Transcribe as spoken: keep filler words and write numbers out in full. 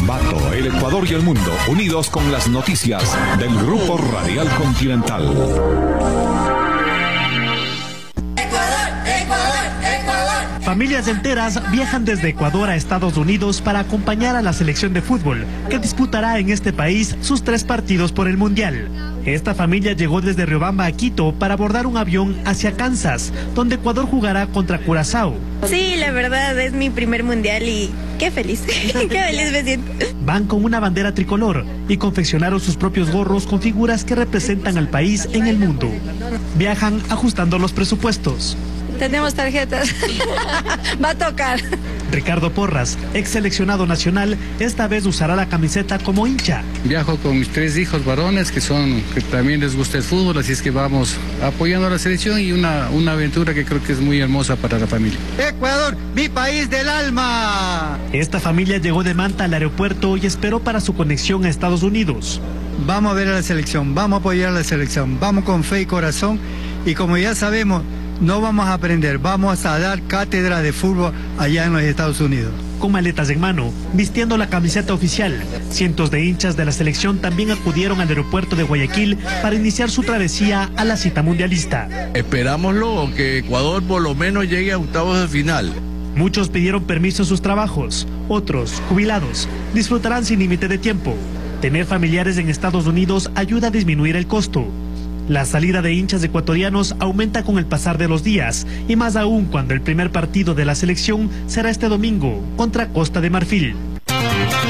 Ambato, el Ecuador y el mundo, unidos con las noticias del Grupo Radial Continental. Familias enteras viajan desde Ecuador a Estados Unidos para acompañar a la selección de fútbol, que disputará en este país sus tres partidos por el Mundial. Esta familia llegó desde Riobamba a Quito para abordar un avión hacia Kansas, donde Ecuador jugará contra Curazao. Sí, la verdad es mi primer Mundial y qué feliz, qué feliz me siento. Van con una bandera tricolor y confeccionaron sus propios gorros con figuras que representan al país en el mundo. Viajan ajustando los presupuestos. Tenemos tarjetas. Va a tocar. Ricardo Porras, ex seleccionado nacional, esta vez usará la camiseta como hincha. Viajo con mis tres hijos varones que son que también les gusta el fútbol, así es que vamos apoyando a la selección y una, una aventura que creo que es muy hermosa para la familia. Ecuador, mi país del alma. Esta familia llegó de Manta al aeropuerto y esperó para su conexión a Estados Unidos. Vamos a ver a la selección, vamos a apoyar a la selección, vamos con fe y corazón y como ya sabemos, no vamos a aprender, vamos a dar cátedra de fútbol allá en los Estados Unidos. Con maletas en mano, vistiendo la camiseta oficial, cientos de hinchas de la selección también acudieron al aeropuerto de Guayaquil para iniciar su travesía a la cita mundialista. Esperámoslo, que Ecuador por lo menos llegue a octavos de final. Muchos pidieron permiso en sus trabajos, otros, jubilados, disfrutarán sin límite de tiempo. Tener familiares en Estados Unidos ayuda a disminuir el costo. La salida de hinchas ecuatorianos aumenta con el pasar de los días, y más aún cuando el primer partido de la selección será este domingo contra Costa de Marfil.